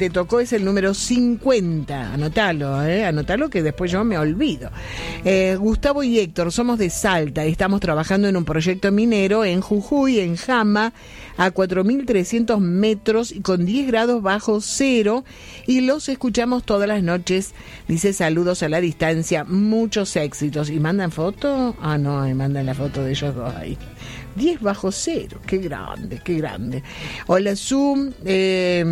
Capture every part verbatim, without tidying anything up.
te tocó es el número cincuenta. Anotalo, eh, anotalo que después yo me olvido. Eh, Gustavo y Héctor, somos de Salta. Estamos trabajando en un proyecto minero en Jujuy, en Jama, a cuatro mil trescientos metros y con diez grados bajo cero. Y los escuchamos todas las noches. Dice saludos a la distancia, muchos éxitos. ¿Y mandan foto? Ah, no, me mandan la foto de ellos dos ahí. diez bajo cero, qué grande, qué grande. Hola, Zoom. Eh,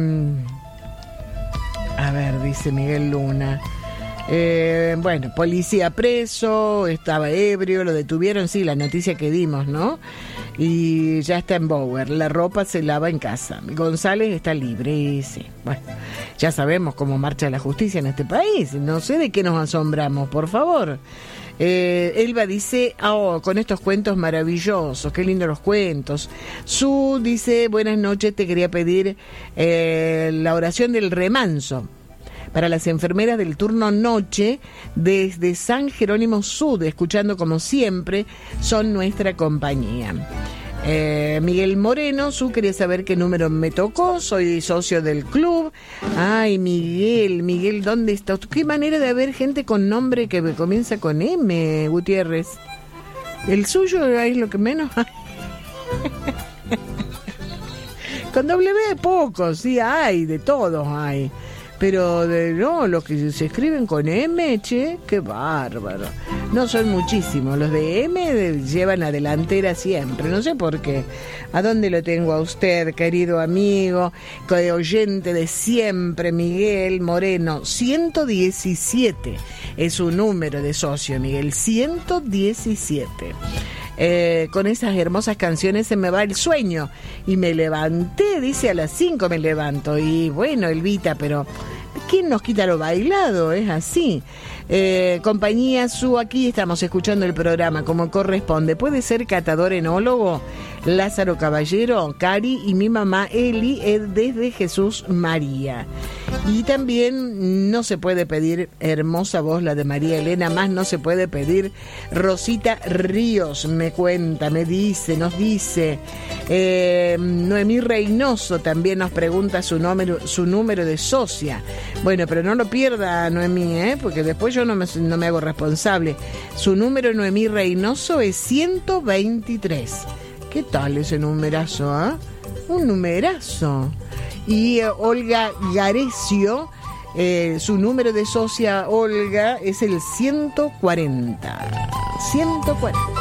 a ver, dice Miguel Luna. Eh, bueno, policía preso, estaba ebrio, lo detuvieron, sí, la noticia que dimos, ¿no? Y ya está en Bower, la ropa se lava en casa. González está libre, sí. Bueno, ya sabemos cómo marcha la justicia en este país, no sé de qué nos asombramos, por favor. Eh, Elba dice, oh, con estos cuentos maravillosos, qué lindos los cuentos. Su dice, buenas noches, te quería pedir eh, la oración del remanso para las enfermeras del turno noche desde San Jerónimo Sud, escuchando como siempre, son nuestra compañía. Eh, Miguel Moreno, Su quería saber qué número me tocó, soy socio del club. Ay, Miguel, Miguel, ¿dónde está? Qué manera de haber gente con nombre que comienza con M, Gutiérrez. El suyo es lo que menos hay. Con W pocos, sí hay, de todos hay. Pero de no, los que se escriben con M, che, qué bárbaro. No son muchísimos, los de M de, llevan la delantera siempre, no sé por qué. ¿A dónde lo tengo a usted, querido amigo, oyente de siempre, Miguel Moreno? ciento diecisiete es su número de socio, Miguel, ciento diecisiete. Eh, con esas hermosas canciones se me va el sueño y me levanté, dice a las cinco me levanto y bueno, Elvita, pero ¿quién nos quita lo bailado? Es así. Eh, compañía Su, aquí estamos escuchando el programa como corresponde. Puede ser catador enólogo Lázaro Caballero, Cari y mi mamá Eli es desde Jesús María. Y también no se puede pedir, hermosa voz la de María Elena, más no se puede pedir Rosita Ríos, me cuenta, me dice, nos dice. Eh, Noemí Reynoso también nos pregunta su número, su número de socia. Bueno, pero no lo pierda, Noemí, ¿eh? Porque después yo no me, no me hago responsable. Su número, Noemí Reynoso, es ciento veintitrés. ¿Qué tal ese numerazo, ah? ¿eh? Un numerazo. Y uh, Olga Garecio, eh, su número de socia, Olga, es el ciento cuarenta. ciento cuarenta.